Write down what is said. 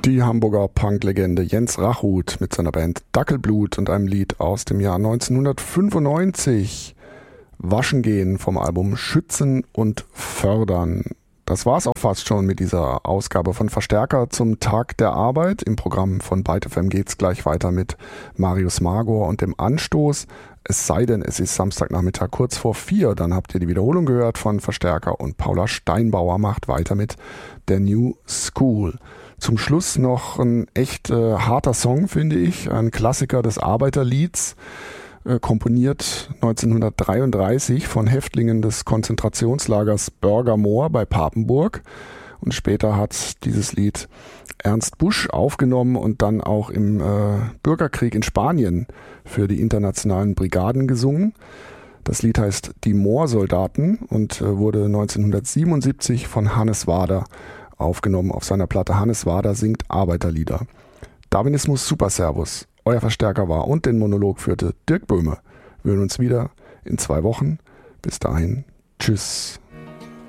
Die Hamburger Punk-Legende Jens Rachut mit seiner Band Dackelblut und einem Lied aus dem Jahr 1995. Waschen gehen vom Album Schützen und Fördern. Das war's auch fast schon mit dieser Ausgabe von Verstärker zum Tag der Arbeit. Im Programm von Byte FM geht's gleich weiter mit Marius Magor und dem Anstoß. Es sei denn, es ist Samstagnachmittag kurz vor 4. Dann habt ihr die Wiederholung gehört von Verstärker und Paula Steinbauer macht weiter mit der New School. Zum Schluss noch ein echt harter Song, finde ich. Ein Klassiker des Arbeiterlieds, komponiert 1933 von Häftlingen des Konzentrationslagers Börgermoor bei Papenburg. Und später hat dieses Lied Ernst Busch aufgenommen und dann auch im Bürgerkrieg in Spanien für die internationalen Brigaden gesungen. Das Lied heißt Die Moorsoldaten und wurde 1977 von Hannes Wader aufgenommen auf seiner Platte Hannes Wader singt Arbeiterlieder. Darwinismus Super Servus, euer Verstärker war und den Monolog führte Dirk Böhme. Wir hören uns wieder in 2 Wochen. Bis dahin, tschüss.